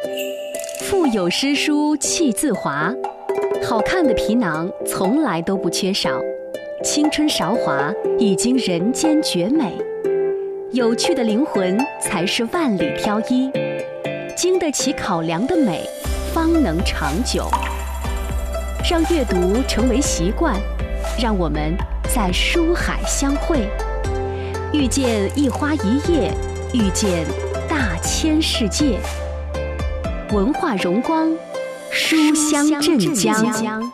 腹有诗书气自华，好看的皮囊从来都不缺少，青春韶华已经人间绝美，有趣的灵魂才是万里挑一，经得起考量的美方能长久。让阅读成为习惯，让我们在书海相会，遇见一花一叶，遇见大千世界。文化荣光，书香镇江。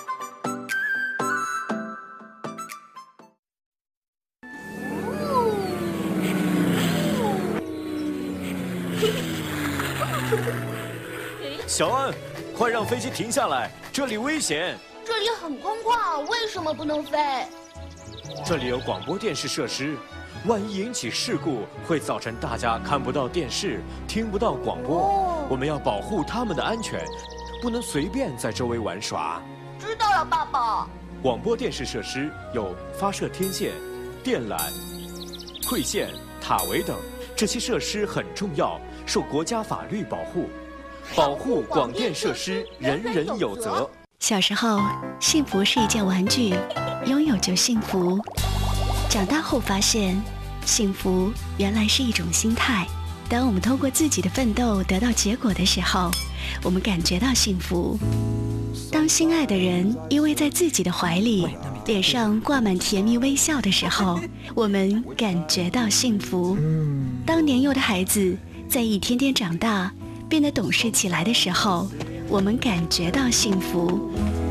小安，快让飞机停下来，这里危险。 这里很空旷，为什么不能飞？ 这里有广播电视设施，万一引起事故，会造成大家看不到电视，听不到广播。我们要保护他们的安全，不能随便在周围玩耍。 知道了，爸爸。 广播电视设施有发射天线、电缆、馈线、塔围等，这些设施很重要，受国家法律保护。保护广电设施，人人有责。 小时候，幸福是一件玩具，拥有就幸福。长大后发现，幸福原来是一种心态。当我们通过自己的奋斗得到结果的时候，我们感觉到幸福。当心爱的人依偎在自己的怀里，脸上挂满甜蜜微笑的时候，我们感觉到幸福。当年幼的孩子在一天天长大，变得懂事起来的时候，我们感觉到幸福。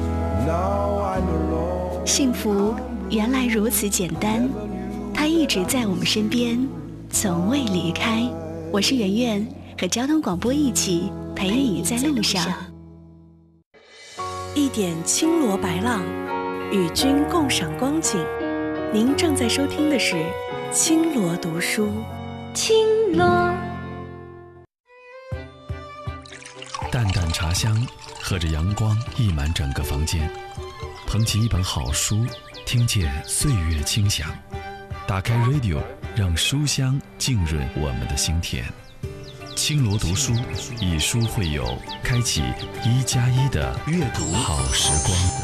幸福原来如此简单，它一直在我们身边，从未离开。我是圆圆，和交通广播一起陪你在路上。 一点青罗白浪，与君共赏光景。您正在收听的是青罗读书。 青罗。 淡淡茶香，和着阳光溢满整个房间。捧起一本好书，听见岁月清响。打开 radio， 让书香浸润我们的心田。青罗读书，以书会友，开启1+1的阅读好时光。